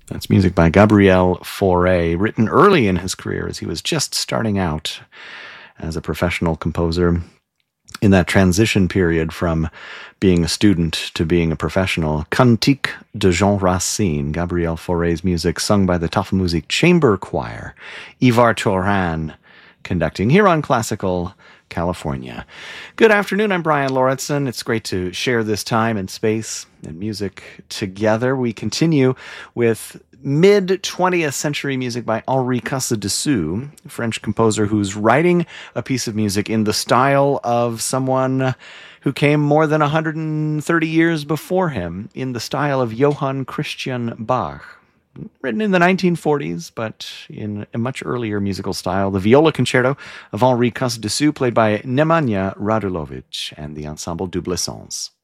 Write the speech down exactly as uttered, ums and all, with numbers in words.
That's music by Gabriel Fauré, written early in his career as he was just starting out as a professional composer. In that transition period from being a student to being a professional, Cantique de Jean Racine, Gabriel Fauré's music sung by the Tafelmusik Chamber Choir, Ivar Turan conducting here on Classical California. Good afternoon, I'm Brian Lauritsen. It's great to share this time and space and music together. We continue with mid-twentieth century music by Henri Casadessus, a French composer who's writing a piece of music in the style of someone who came more than one hundred thirty years before him, in the style of Johann Christian Bach. Written in the nineteen forties, but in a much earlier musical style, the viola concerto of Henri Casadessus, played by Nemanja Radulovic and the Ensemble Double Sens.